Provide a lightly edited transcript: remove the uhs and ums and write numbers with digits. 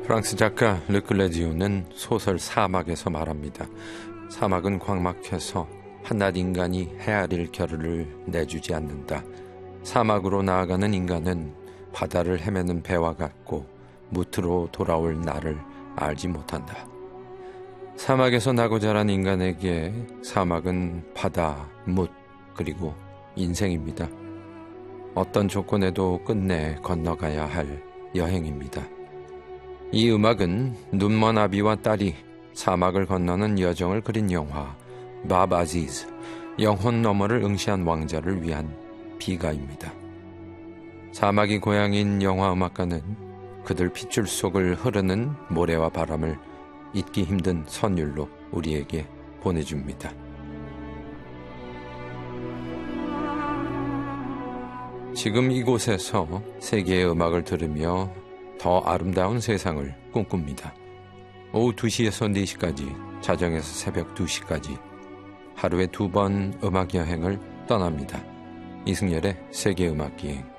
프랑스 작가 르클레지오는 소설 사막에서 말합니다. 사막은 광막해서 한낱 인간이 헤아릴 겨를을 내주지 않는다. 사막으로 나아가는 인간은 바다를 헤매는 배와 같고 무트로 돌아올 나를 알지 못한다. 사막에서 나고 자란 인간에게 사막은 바다, 뭇, 그리고 인생입니다. 어떤 조건에도 끝내 건너가야 할 여행입니다. 이 음악은 눈먼 아비와 딸이 사막을 건너는 여정을 그린 영화 밥 아지즈, 영혼 너머를 응시한 왕자를 위한 비가입니다. 사막이 고향인 영화 음악가는 그들 핏줄 속을 흐르는 모래와 바람을 잊기 힘든 선율로 우리에게 보내줍니다. 지금 이곳에서 세계의 음악을 들으며 더 아름다운 세상을 꿈꿉니다. 오후 2시에서 4시까지, 자정에서 새벽 2시까지 하루에 2번 음악 여행을 떠납니다. 이승열의 세계음악기행.